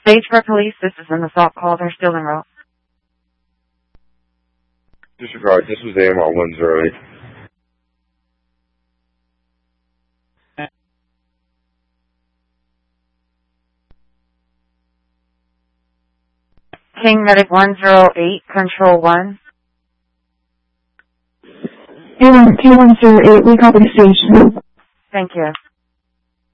Sagebrook Police, this is an assault call. They're still en route. Disregard, this was AMR 108. King Medic 108, Control 1. A108, we copy station. Thank you.